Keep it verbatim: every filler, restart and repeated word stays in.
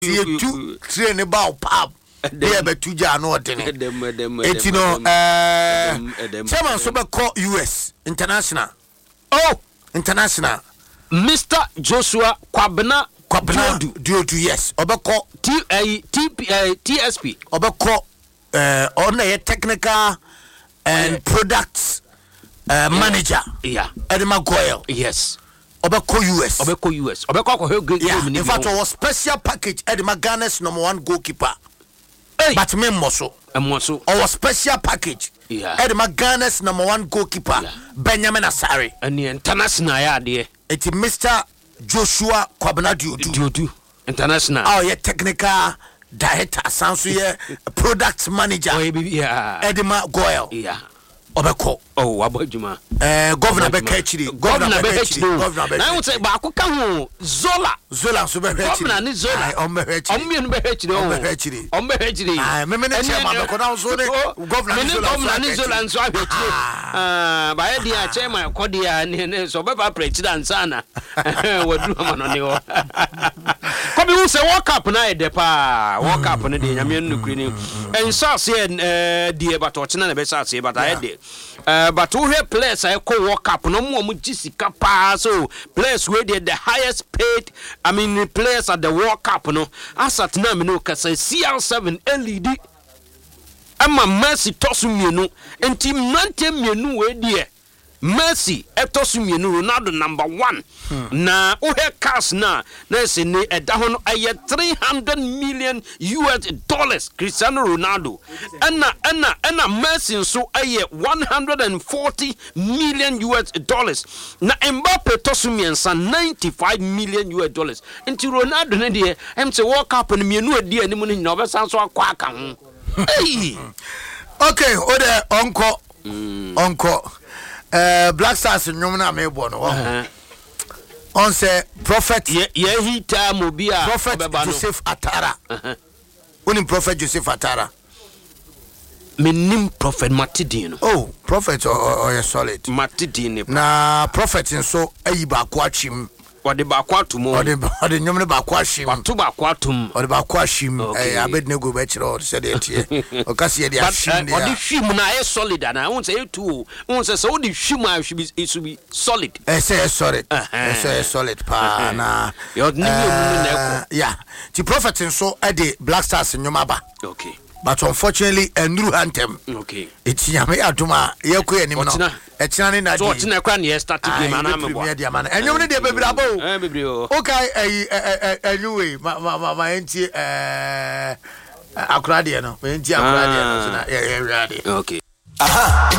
you two train about pub. They have a two jar no thing. It's you know, uh, Chairman Super call U S International. Oh, International. Mister Joshua Kwabena Kwabena Diodu, yes. Obeko T A T P T S P. Obeko uh on a technical and products uh, manager. Yeah. Edema Goyle. Yes. Obeko U S. Obeko U S. Obeko yeah. In fact, our special package Edema Ghana's number one goalkeeper. Hey. But me moso. Moso. Our special package. Yeah. Edema Ghana's number one goalkeeper. Yeah. Benjamin Asare. And the international idea. It's Mister Joshua Kwabena Diodu. Diodu. International. Oh, yeah, technical director, sounds yeah, product manager. Oh, yeah. Edema Goyle. Yeah. Obeko. Oh, Abojuma. Uh, Governor Bekechiri. Governor Bekechiri. Governor Bekechiri. I would say, Bakuka Zola. Zola Subekechiri. Governor Zola. Ombehechiri. Ombehechiri. Ombehechiri. Ombehechiri. Ah, me me ne chairman Bekona Zone. Governor Zola. Governor Zola and Swahili. Ah, by the chairman Kodia and so Baba President Sana. What do man on you? Come you say walk up night the pa walk up on the day. I mean, Ukraine. And so say, uh, dear, but what's not the best say, but I had it. Uh, but who here players I call walk up no more Mujisika pass so players where they the highest paid I mean players at the World Cup no as at now no cause C R seven L E D Emma Mercy Tosumienu and team nineteen mienu we there Mercy Etosumienu Ronaldo number one hmm. na uhe cast na na se ne edahono aye three hundred million U S dollars Cristiano Ronaldo enna enna enna Messi so aye one hundred forty million U S dollars na Mbappe tosumiensa ninety-five million U S dollars enti Ronaldo ne de em se World Cup ne mienu adi ani mu ne na obesan so akwa aka ho hey okay ode onko onko Uh, Black Stars nyom na me bo no uh-huh. On say prophet ye ye hita mobia prophet Joseph Atara uh-huh. Unim prophet Joseph Atara menim prophet Matidino oh prophet or, or, or solid Matidino na prophet nso ayi ba ko achim ode ba ko atum ode ode nyom ne ba ko achim wato ba ko atum ode ba ko achim eh Abednego be kire ode said etie o kasi e dey achim dey ode hwim na e solid na won say etu won say so ode hwim a should be it should be solid eh say solid eh say solid pa na yo ni na yeah the prophet nso e dey Black Stars nyom aba okay but unfortunately Andrew Anthem okay it's yame aduma ye ko enim no e china ni na so china kwa na start game na me bo enyom ne de bebira bo eh bebira okay eh anyway ma ma ma enti eh akurade no enti akurade no na ye ye ready okay aha